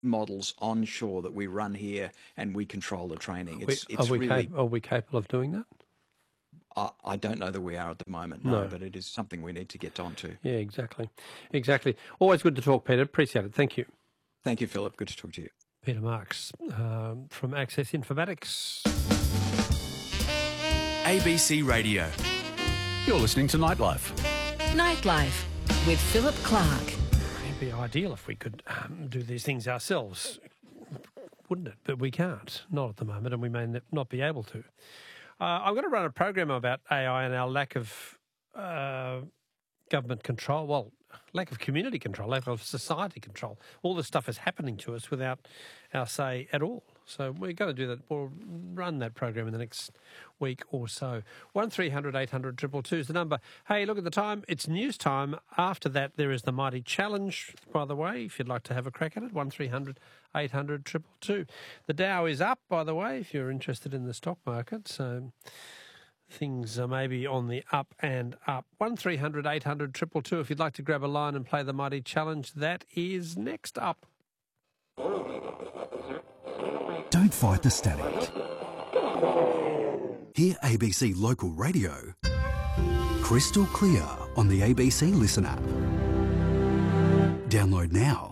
models onshore that we run here and we control the training. Are we capable of doing that? I don't know that we are at the moment, No. but it is something we need to get onto. Yeah, exactly. Always good to talk, Peter. Appreciate it. Thank you. Thank you, Philip. Good to talk to you. Peter Marks from Access Informatics. ABC Radio. You're listening to Nightlife. Nightlife with Philip Clark. It'd be ideal if we could do these things ourselves, wouldn't it? But we can't, not at the moment, and we may not be able to. I'm going to run a program about AI and our lack of government control, well, lack of community control, lack of society control. All this stuff is happening to us without our say at all. So we're going to do that. We'll run that program in the next week or so. 1300 800 222 is the number. Hey, look at the time. It's news time. After that, there is the Mighty Challenge, by the way, if you'd like to have a crack at it. 1300 800 222. The Dow is up, by the way, if you're interested in the stock market. So things are maybe on the up and up. 1300 800 222 if you'd like to grab a line and play the Mighty Challenge. That is next up. Don't fight the static. Hear ABC Local Radio crystal clear on the ABC Listen app. Download now.